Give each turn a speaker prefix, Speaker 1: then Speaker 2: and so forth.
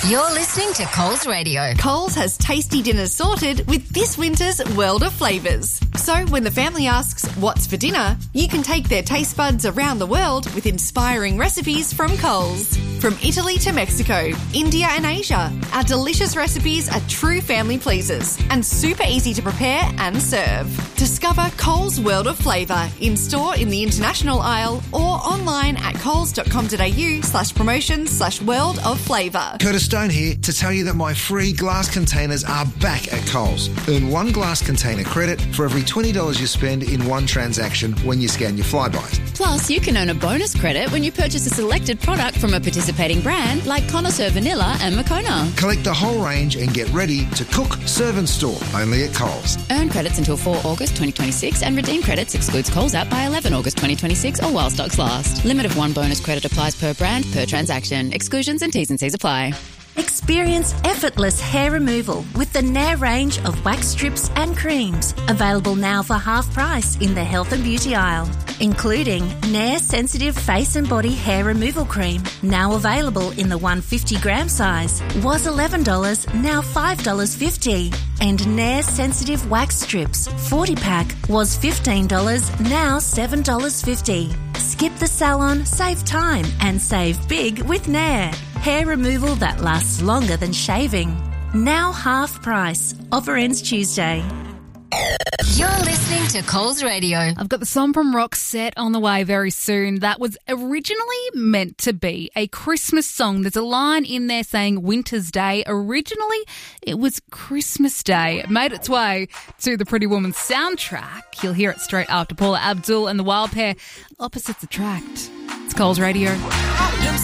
Speaker 1: You're listening to Coles Radio.
Speaker 2: Coles has tasty dinners sorted with this winter's world of flavours. So when the family asks, what's for dinner, you can take their taste buds around the world with inspiring recipes from Coles. From Italy to Mexico, India and Asia, our delicious recipes are true family pleasers and super easy to prepare and serve. Discover Coles World of Flavour in-store in the international aisle or online at coles.com.au/promotions/world of flavour.
Speaker 3: Curtis Stone here to tell you that my free glass containers are back at Coles. Earn one glass container credit for every $20 you spend in one transaction when you scan your Flybuys.
Speaker 4: Plus, you can earn a bonus credit when you purchase a selected product from a participating brand like Connoisseur Vanilla and Moccona.
Speaker 3: Collect the whole range and get ready to cook, serve and store only at Coles.
Speaker 4: Earn credits until 4 August 2026 and redeem credits excludes Coles app by 11 August 2026 or while stocks last. Limit of one bonus credit applies per brand, per transaction. Exclusions and T's and C's apply.
Speaker 5: Experience effortless hair removal with the Nair range of wax strips and creams. Available now for half price in the health and beauty aisle. Including Nair Sensitive Face and Body Hair Removal Cream. Now available in the 150-gram size. Was $11, now $5.50. And Nair Sensitive Wax Strips 40-pack was $15, now $7.50. Skip the salon, save time and save big with Nair. Hair removal that lasts longer than shaving. Now half price. Offer ends Tuesday.
Speaker 1: You're listening to Coles Radio.
Speaker 6: I've got the song from Roxette on the way very soon. That was originally meant to be a Christmas song. There's a line in there saying Winter's Day. Originally, it was Christmas Day. It made its way to the Pretty Woman soundtrack. You'll hear it straight after Paula Abdul and the Wild Pair. Opposites attract. It's Coles Radio.